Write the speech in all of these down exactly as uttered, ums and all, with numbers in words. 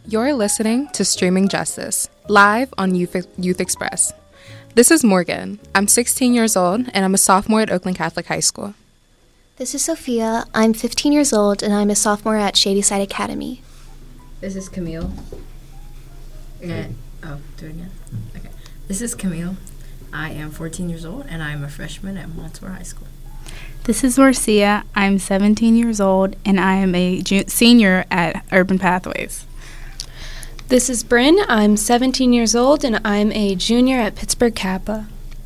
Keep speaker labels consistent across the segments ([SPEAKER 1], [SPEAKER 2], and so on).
[SPEAKER 1] You're listening to Streaming Justice, live on Youth, Youth Express. This is Morgan. I'm sixteen years old, and I'm a sophomore at Oakland Catholic High School.
[SPEAKER 2] This is Sophia. I'm fifteen years old, and I'm a sophomore at Shadyside Academy.
[SPEAKER 3] This is Camille. And, oh, do it again? Okay. This is Camille. I am fourteen years old, and I'm a freshman at Montour High School.
[SPEAKER 4] This is Marcia. I'm seventeen years old, and I am a ju- senior at Urban Pathways.
[SPEAKER 5] This is Bryn. I'm seventeen years old, and I'm a junior at Pittsburgh Kappa.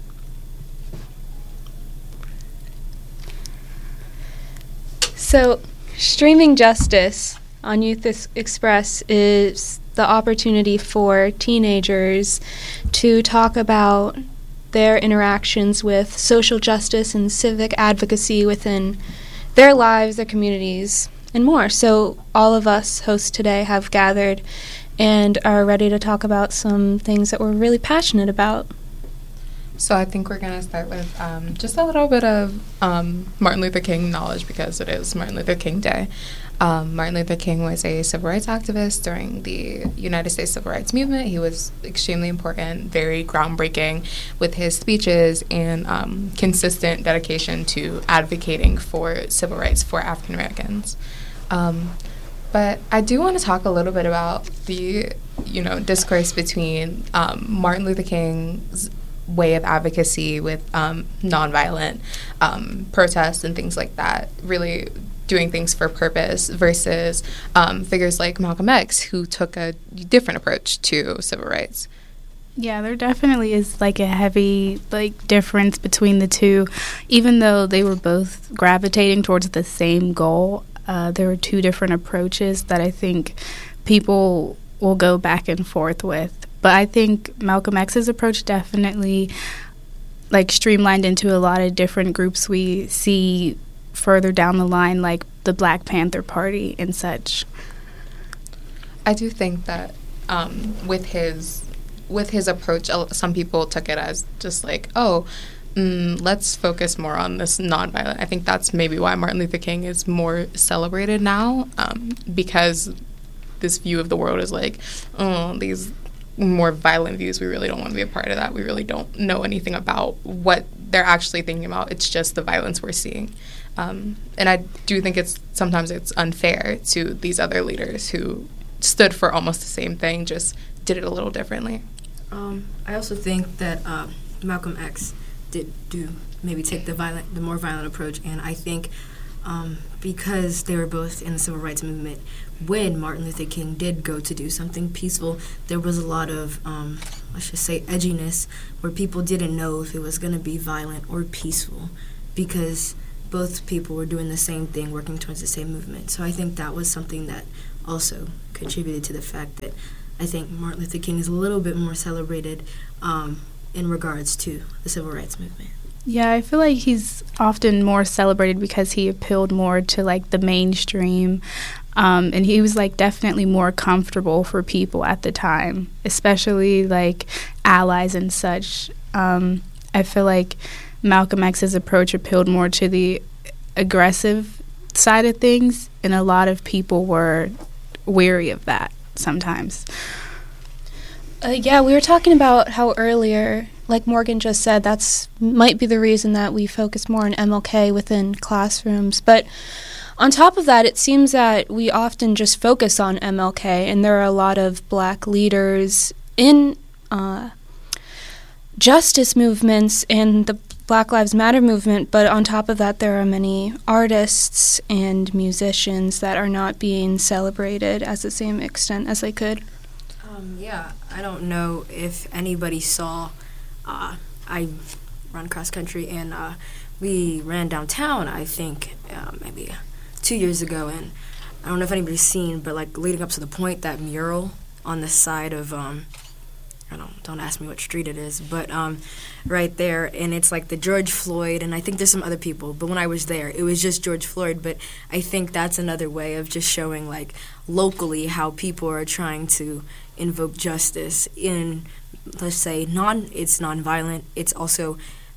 [SPEAKER 5] So, Streaming Justice on Youth Express is the opportunity for teenagers to talk about their interactions with social justice and civic advocacy within their lives, their communities, and more. So all of us hosts today have gathered and are ready to talk about some things that we're really passionate about.
[SPEAKER 1] So I think we're going to start with um, just a little bit of um, Martin Luther King knowledge because it is Martin Luther King Day. Um, Martin Luther King was a civil rights activist during the United States Civil Rights Movement. He was extremely important, very groundbreaking with his speeches and um, consistent dedication to advocating for civil rights for African Americans. Um, but I do want to talk a little bit about the, you know, discourse between um, Martin Luther King's way of advocacy with um, nonviolent um, protests and things like that, really doing things for purpose versus um, figures like Malcolm X, who took a different approach to civil rights.
[SPEAKER 4] Yeah, there definitely is like a heavy like difference between the two. Even though they were both gravitating towards the same goal, uh, there were two different approaches that I think people will go back and forth with. But I think Malcolm X's approach definitely like streamlined into a lot of different groups we see further down the line, like the Black Panther Party and such.
[SPEAKER 1] I do think that um, with his with his approach, some people took it as just like, oh, mm, let's focus more on this nonviolent. I think that's maybe why Martin Luther King is more celebrated now, um, because this view of the world is like, oh, these more violent views, we really don't want to be a part of that. We really don't know anything about what they're actually thinking about. It's just the violence we're seeing. Um, and I do think it's sometimes it's unfair to these other leaders who stood for almost the same thing, just did it a little differently.
[SPEAKER 3] Um, I also think that uh, Malcolm X did do maybe take the violent, the more violent approach, and I think um, because they were both in the civil rights movement, when Martin Luther King did go to do something peaceful, there was a lot of, um, let's just say, edginess, where people didn't know if it was going to be violent or peaceful, because both people were doing the same thing, working towards the same movement. So I think that was something that also contributed to the fact that I think Martin Luther King is a little bit more celebrated um, in regards to the civil rights movement.
[SPEAKER 4] Yeah, I feel like he's often more celebrated because he appealed more to, like, the mainstream, um, and he was, like, definitely more comfortable for people at the time, especially, like, allies and such. Um, I feel like Malcolm X's approach appealed more to the aggressive side of things, and a lot of people were weary of that sometimes.
[SPEAKER 5] Uh, yeah, we were talking about how earlier, like Morgan just said, that's might be the reason that we focus more on M L K within classrooms. But on top of that, it seems that we often just focus on M L K, and there are a lot of black leaders in uh, justice movements and the Black Lives Matter movement, but on top of that, there are many artists and musicians that are not being celebrated as the same extent as they could.
[SPEAKER 3] Um, yeah, I don't know if anybody saw, uh, I run cross country, and uh, we ran downtown, I think, uh, maybe two years ago, and I don't know if anybody's seen, but like leading up to the point, that mural on the side of, um, I don't, don't ask me what street it is, but um, right there, and it's like the George Floyd, and I think there's some other people, but when I was there, it was just George Floyd, but I think that's another way of just showing, like, locally how people are trying to invoke justice in, let's say, non, it's nonviolent, it's also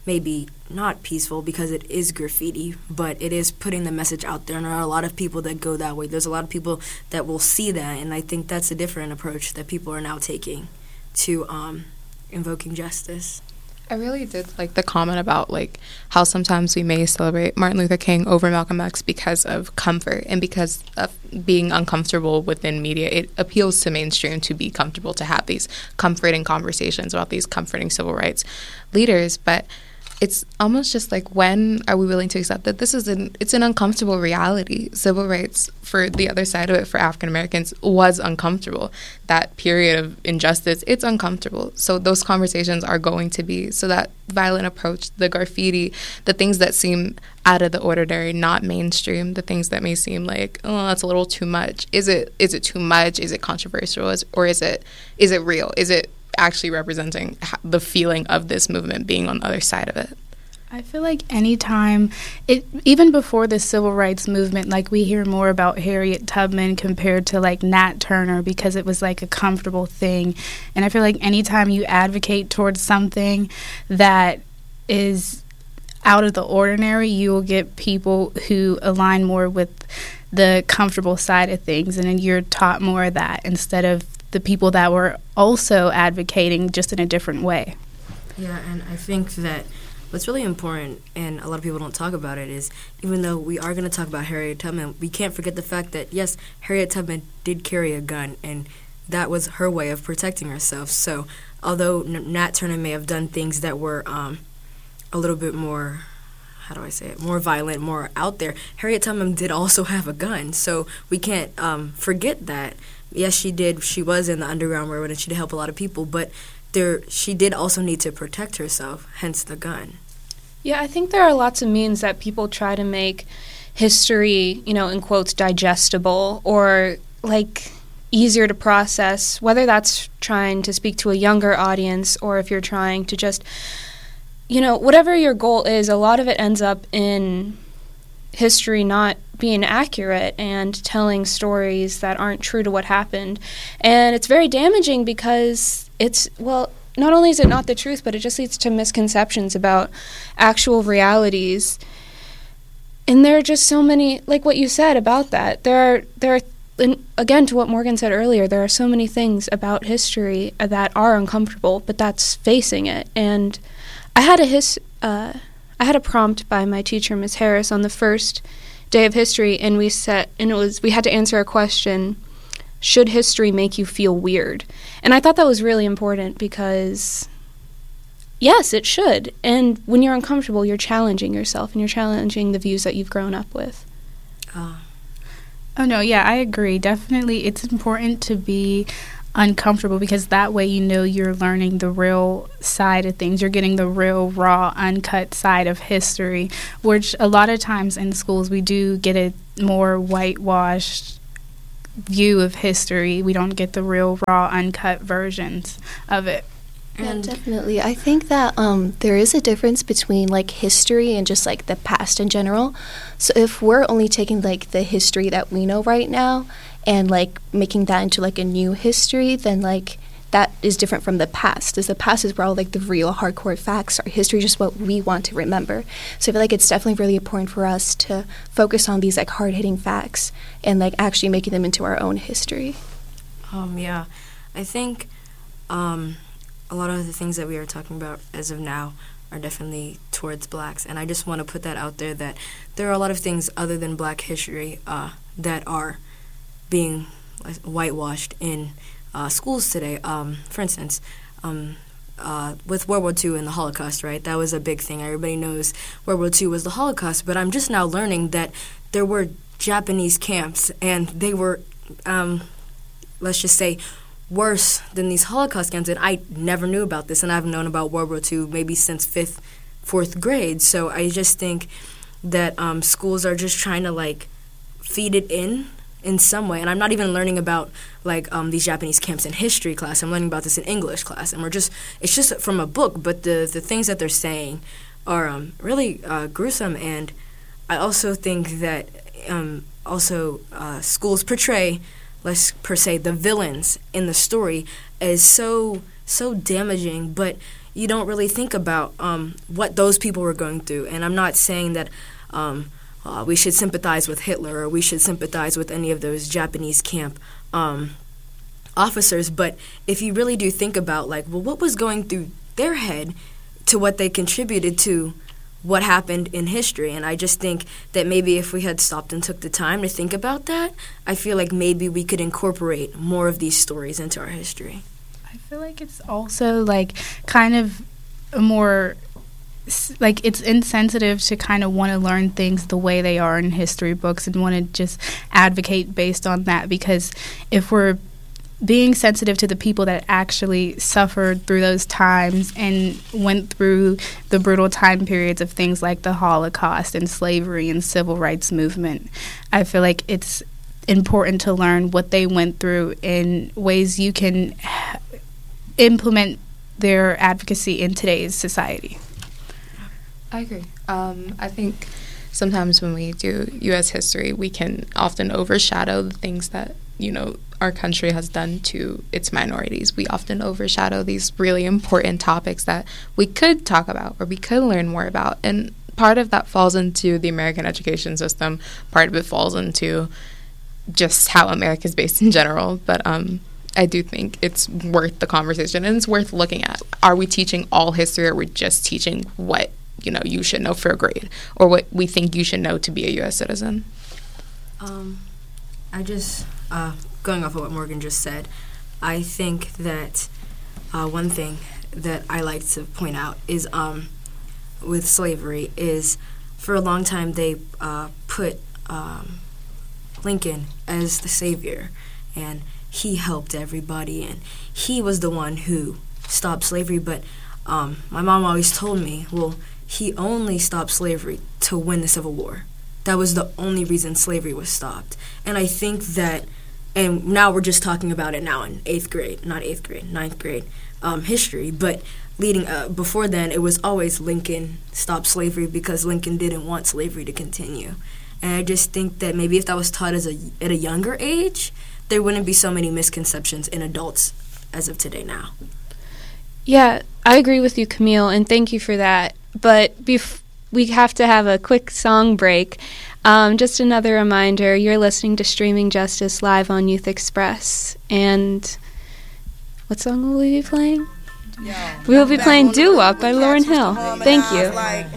[SPEAKER 3] maybe not peaceful because it is graffiti, but it is putting the message out there, and there are a lot of people that go that way. There's a lot of people that will see that, and I think that's a different approach that people are now taking to um, invoking justice.
[SPEAKER 1] I really did like the comment about like how sometimes we may celebrate Martin Luther King over Malcolm X because of comfort and because of being uncomfortable within media. It appeals to mainstream to be comfortable, to have these comforting conversations about these comforting civil rights leaders, but it's almost just like, when are we willing to accept that this is an it's an uncomfortable reality? Civil rights, for the other side of it, for African Americans, was uncomfortable. That period of injustice, it's uncomfortable. So those conversations are going to be, so that violent approach, the graffiti, the things that seem out of the ordinary, not mainstream, the things that may seem like, oh, that's a little too much. Is it is it too much? Is it controversial? Is, or is it is it real? Is it actually representing the feeling of this movement being on the other side of it?
[SPEAKER 4] I feel like anytime, it even before the civil rights movement, like we hear more about Harriet Tubman compared to like Nat Turner because it was like a comfortable thing. And I feel like anytime you advocate towards something that is out of the ordinary, you will get people who align more with the comfortable side of things, and then you're taught more of that instead of the people that were also advocating just in a different way.
[SPEAKER 3] Yeah, and I think that what's really important, and a lot of people don't talk about it, is even though we are going to talk about Harriet Tubman, we can't forget the fact that, yes, Harriet Tubman did carry a gun, and that was her way of protecting herself. So although Nat Turner may have done things that were um, a little bit more, how do I say it, more violent, more out there, Harriet Tubman did also have a gun. So we can't um, forget that. Yes, she did. She was in the Underground Railroad, and she did help a lot of people, but there, she did also need to protect herself, hence the gun.
[SPEAKER 5] Yeah, I think there are lots of means that people try to make history, you know, in quotes, digestible or, like, easier to process, whether that's trying to speak to a younger audience or if you're trying to just, you know, whatever your goal is, a lot of it ends up in history not being accurate and telling stories that aren't true to what happened. And it's very damaging because it's, well, not only is it not the truth, but it just leads to misconceptions about actual realities. And there are just so many, like what you said about that, there are, there are, and again, to what Morgan said earlier, there are so many things about history that are uncomfortable, but that's facing it. And I had a his, uh, I had a prompt by my teacher, Miz Harris, on the first day of history, and we set, and it was, we had to answer a question: should history make you feel weird? And I thought that was really important because, yes, it should. And when you're uncomfortable, you're challenging yourself and you're challenging the views that you've grown up with.
[SPEAKER 3] Oh,
[SPEAKER 4] oh no, yeah, I agree. Definitely, it's important to be uncomfortable because that way you know you're learning the real side of things. You're getting the real, raw, uncut side of history, which a lot of times in schools we do get a more whitewashed view of history. We don't get the real, raw, uncut versions of it.
[SPEAKER 2] Yeah, definitely. I think that um, there is a difference between like history and just like the past in general. So if we're only taking like the history that we know right now and like making that into like a new history, then like that is different from the past. As the past is where all like the real hardcore facts are. History is just what we want to remember. So I feel like it's definitely really important for us to focus on these like hard-hitting facts and like actually making them into our own history.
[SPEAKER 3] Um, yeah, I think um, a lot of the things that we are talking about as of now are definitely towards blacks, and I just want to put that out there that there are a lot of things other than black history uh, that are being whitewashed in uh, schools today. Um, for instance, um, uh, with World War Two and the Holocaust, right? That was a big thing. Everybody knows World War Two was the Holocaust, but I'm just now learning that there were Japanese camps, and they were, um, let's just say, worse than these Holocaust camps, and I never knew about this, and I've known about World War Two maybe since fifth, fourth grade. So I just think that um, schools are just trying to like feed it in in some way, and I'm not even learning about like um, these Japanese camps in history class. I'm learning about this in English class, and we're just it's just from a book, but the the things that they're saying are um, really uh, gruesome. And I also think that um, also uh, schools portray, let's per se, the villains in the story as so so damaging. But you don't really think about um, what those people were going through. And I'm not saying that um, uh, we should sympathize with Hitler or we should sympathize with any of those Japanese camp um, officers, but if you really do think about, like, well, what was going through their head to what they contributed to what happened in history. And I just think that maybe if we had stopped and took the time to think about that, I feel like maybe we could incorporate more of these stories into our history.
[SPEAKER 4] I feel like it's also like kind of a more like it's insensitive to kind of want to learn things the way they are in history books and want to just advocate based on that, because if we're being sensitive to the people that actually suffered through those times and went through the brutal time periods of things like the Holocaust and slavery and civil rights movement, I feel like it's important to learn what they went through in ways you can implement their advocacy in today's society.
[SPEAKER 1] I agree. Um, I think sometimes when we do U S history, we can often overshadow the things that, you know, our country has done to its minorities. We often overshadow these really important topics that we could talk about or we could learn more about. And part of that falls into the American education system. Part of it falls into just how America is based in general. But um, I do think it's worth the conversation and it's worth looking at. Are we teaching all history, or are we just teaching what, you know, you should know for a grade or what we think you should know to be a U S citizen?
[SPEAKER 3] Um, I just... Uh, going off of what Morgan just said, I think that uh, one thing that I like to point out is um, with slavery is for a long time they uh, put um, Lincoln as the savior, and he helped everybody, and he was the one who stopped slavery. But um, my mom always told me, well, he only stopped slavery to win the Civil War. That was the only reason slavery was stopped. And I think that, and now we're just talking about it now in eighth grade, not eighth grade, ninth grade um, history, but leading uh, before then, it was always Lincoln stopped slavery because Lincoln didn't want slavery to continue. And I just think that maybe if that was taught as a, at a younger age, there wouldn't be so many misconceptions in adults as of today now.
[SPEAKER 5] Yeah, I agree with you, Camille, and thank you for that. But bef- we have to have a quick song break. Um, just another reminder, you're listening to Streaming Justice live on Youth Express. And what song will we be playing?
[SPEAKER 6] Yeah.
[SPEAKER 5] We will be playing Doo Wop by Lauryn Hill. Thank you.
[SPEAKER 6] Like,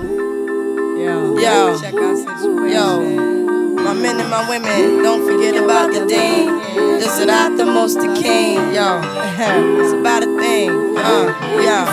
[SPEAKER 6] yo, yo, check out yo, my men and my women, don't forget about the dean. This is not the most the king, yo. It's about a thing, uh, yeah.